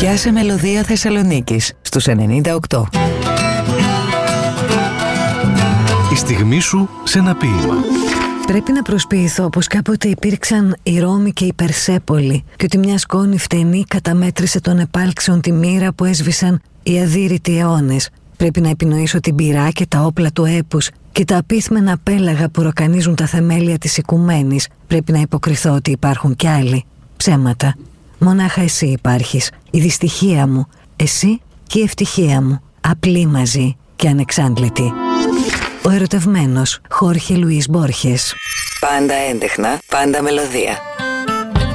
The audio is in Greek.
Πιάσε μελωδία Θεσσαλονίκης στους 98. Η στιγμή σου σε ένα ποίημα. Πρέπει να προσποιηθώ πως κάποτε υπήρξαν η Ρώμη και η Περσέπολη και ότι μια σκόνη φτηνή καταμέτρησε των επάλξεων τη μοίρα που έσβησαν οι αδύρυτοι αιώνες. Πρέπει να επινοήσω την πυρά και τα όπλα του έπους και τα απίθμενα πέλαγα που ροκανίζουν τα θεμέλια της οικουμένης. Πρέπει να υποκριθώ ότι υπάρχουν κι άλλοι. Ψέματα. Μονάχα εσύ υπάρχεις, η δυστυχία μου, εσύ και η ευτυχία μου, απλή μαζί και ανεξάντλητη. Ο ερωτευμένος, Χόρχε Λουίς Μπόρχες. Πάντα έντεχνα, πάντα μελωδία.